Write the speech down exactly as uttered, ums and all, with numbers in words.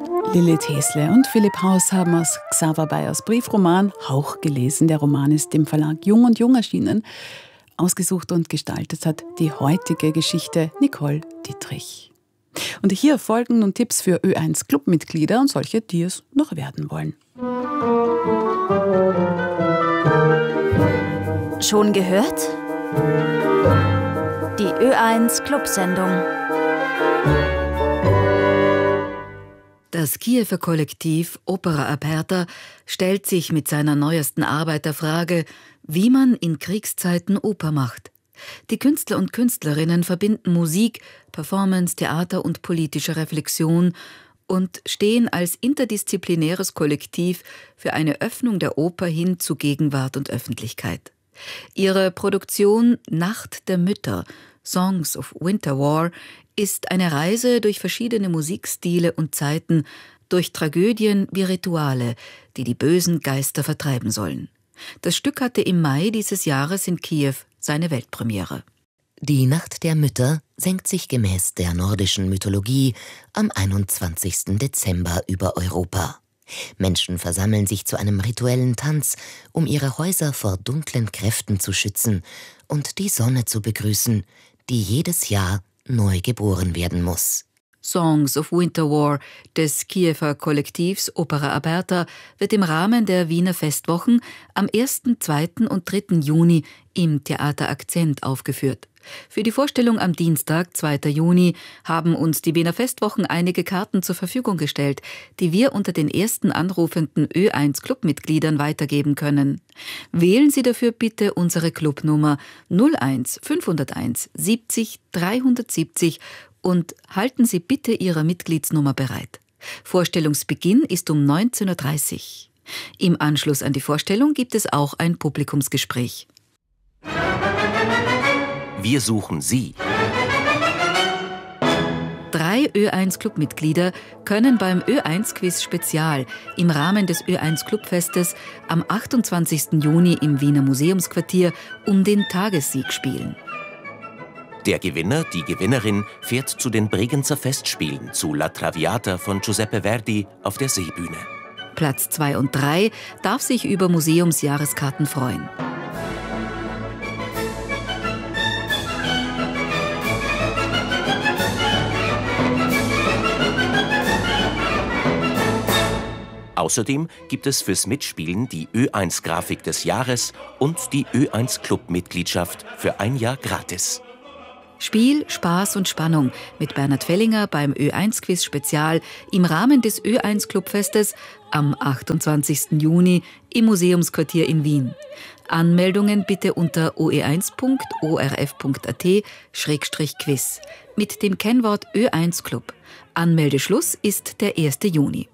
Lilith Hesle und Philipp Haus haben aus Xaver Bayers Briefroman Hauch gelesen. Der Roman ist im Verlag Jung und Jung erschienen. Ausgesucht und gestaltet hat die heutige Geschichte Nicole Dietrich. Und hier folgen nun Tipps für Ö eins Clubmitglieder und solche, die es noch werden wollen. Schon gehört? Die Ö eins Clubsendung. Das Kiewer Kollektiv Opera Aperta stellt sich mit seiner neuesten Arbeit der Frage, wie man in Kriegszeiten Oper macht. Die Künstler und Künstlerinnen verbinden Musik, Performance, Theater und politische Reflexion und stehen als interdisziplinäres Kollektiv für eine Öffnung der Oper hin zu Gegenwart und Öffentlichkeit. Ihre Produktion Nacht der Mütter, Songs of Winter War, ist eine Reise durch verschiedene Musikstile und Zeiten, durch Tragödien wie Rituale, die die bösen Geister vertreiben sollen. Das Stück hatte im Mai dieses Jahres in Kiew seine Weltpremiere. Die Nacht der Mütter senkt sich gemäß der nordischen Mythologie am einundzwanzigsten Dezember über Europa. Menschen versammeln sich zu einem rituellen Tanz, um ihre Häuser vor dunklen Kräften zu schützen und die Sonne zu begrüßen, die jedes Jahr neu geboren werden muss. Songs of Winter War des Kiewer Kollektivs Opera Aperta wird im Rahmen der Wiener Festwochen am ersten, zweiten und dritten Juni im Theater Akzent aufgeführt. Für die Vorstellung am Dienstag, zweiten Juni, haben uns die Wiener Festwochen einige Karten zur Verfügung gestellt, die wir unter den ersten anrufenden Ö eins Clubmitgliedern weitergeben können. Wählen Sie dafür bitte unsere Clubnummer null eins fünfhunderteins siebzig dreihundertsiebzig und halten Sie bitte Ihre Mitgliedsnummer bereit. Vorstellungsbeginn ist um neunzehn Uhr dreißig. Im Anschluss an die Vorstellung gibt es auch ein Publikumsgespräch. Wir suchen Sie. Drei Ö eins Clubmitglieder können beim Ö eins Quiz Spezial im Rahmen des Ö eins Clubfestes am achtundzwanzigsten Juni im Wiener Museumsquartier um den Tagessieg spielen. Der Gewinner, die Gewinnerin, fährt zu den Bregenzer Festspielen zu La Traviata von Giuseppe Verdi auf der Seebühne. Platz zwei und drei darf sich über Museumsjahreskarten freuen. Außerdem gibt es fürs Mitspielen die Ö eins Grafik des Jahres und die Ö eins Clubmitgliedschaft für ein Jahr gratis. Spiel, Spaß und Spannung mit Bernhard Fellinger beim Ö eins Quiz Spezial im Rahmen des Ö eins Clubfestes am achtundzwanzigsten Juni im Museumsquartier in Wien. Anmeldungen bitte unter o e eins punkt o r f punkt a t Schrägstrich quiz mit dem Kennwort Ö eins Club. Anmeldeschluss ist der erste Juni.